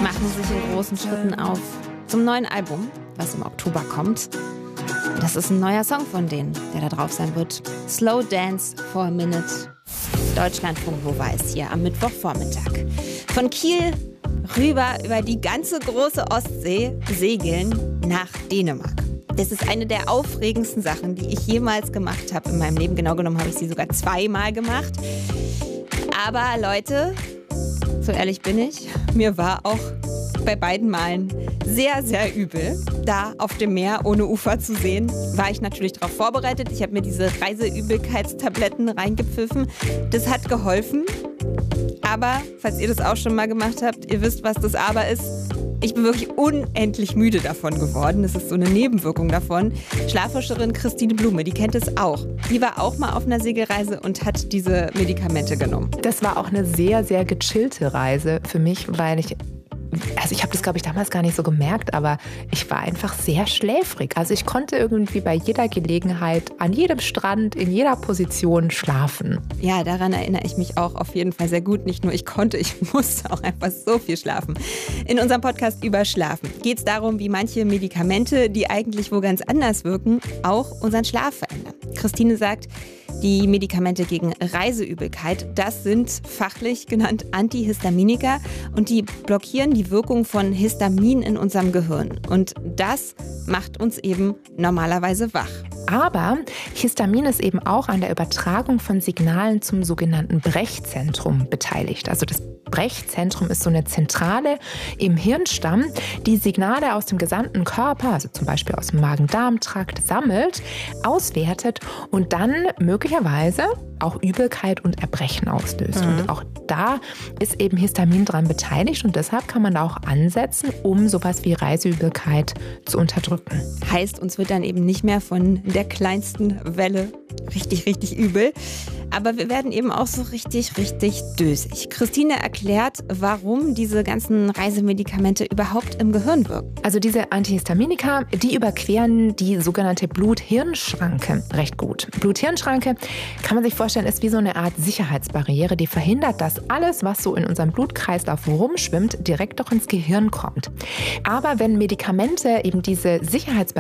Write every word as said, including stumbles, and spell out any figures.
machen sich in großen Schritten auf zum neuen Album, was im Oktober kommt. Das ist ein neuer Song von denen, der da drauf sein wird. Slow Dance for a Minute. Deutschlandfunk Wo Weiß hier am Mittwochvormittag. Von Kiel rüber über die ganze große Ostsee segeln nach Dänemark. Das ist eine der aufregendsten Sachen, die ich jemals gemacht habe in meinem Leben. Genau genommen habe ich sie sogar zweimal gemacht. Aber Leute, so ehrlich bin ich, mir war auch bei beiden Malen sehr, sehr übel. Da auf dem Meer ohne Ufer zu sehen, war ich natürlich darauf vorbereitet. Ich habe mir diese Reiseübelkeitstabletten reingepfiffen. Das hat geholfen. Aber, falls ihr das auch schon mal gemacht habt, ihr wisst, was das Aber ist. Ich bin wirklich unendlich müde davon geworden. Das ist so eine Nebenwirkung davon. Schlafforscherin Christine Blume, die kennt es auch. Die war auch mal auf einer Segelreise und hat diese Medikamente genommen. Das war auch eine sehr, sehr gechillte Reise für mich, weil ich... Also ich habe das, glaube ich, damals gar nicht so gemerkt, aber ich war einfach sehr schläfrig. Also ich konnte irgendwie bei jeder Gelegenheit, an jedem Strand, in jeder Position schlafen. Ja, daran erinnere ich mich auch auf jeden Fall sehr gut. Nicht nur ich konnte, ich musste auch einfach so viel schlafen. In unserem Podcast über Schlafen geht es darum, wie manche Medikamente, die eigentlich wo ganz anders wirken, auch unseren Schlaf verändern. Christine sagt, die Medikamente gegen Reiseübelkeit, das sind fachlich genannt Antihistaminika und die blockieren die Wirkung von Histamin in unserem Gehirn. Und das macht uns eben normalerweise wach. Aber Histamin ist eben auch an der Übertragung von Signalen zum sogenannten Brechzentrum beteiligt. Also das Brechzentrum ist so eine Zentrale im Hirnstamm, die Signale aus dem gesamten Körper, also zum Beispiel aus dem Magen-Darm-Trakt, sammelt, auswertet und dann möglicherweise auch Übelkeit und Erbrechen auslöst. Mhm. Und auch da ist eben Histamin dran beteiligt und deshalb kann man da auch ansetzen, um sowas wie Reiseübelkeit zu unterdrücken. Heißt, uns wird dann eben nicht mehr von der kleinsten Welle richtig, richtig übel. Aber wir werden eben auch so richtig, richtig dösig. Christine erklärt, warum diese ganzen Reisemedikamente überhaupt im Gehirn wirken. Also diese Antihistaminika, die überqueren die sogenannte Blut-Hirn-Schranke recht gut. Blut-Hirn-Schranke, kann man sich vorstellen, ist wie so eine Art Sicherheitsbarriere, die verhindert, dass alles, was so in unserem Blutkreislauf rumschwimmt, direkt auch ins Gehirn kommt. Aber wenn Medikamente eben diese Sicherheitsbarriere